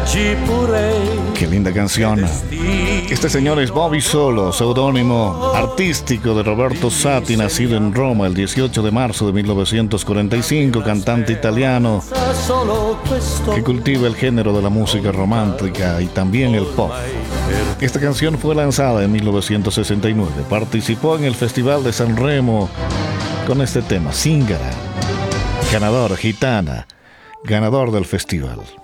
Qué linda canción. Este señor es Bobby Solo, seudónimo artístico de Roberto Satti, nacido en Roma el 18 de marzo de 1945, cantante italiano que cultiva el género de la música romántica y también el pop. Esta canción fue lanzada en 1969. Participó en el Festival de San Remo con este tema, Zingara. Ganador, Gitana, ganador del festival.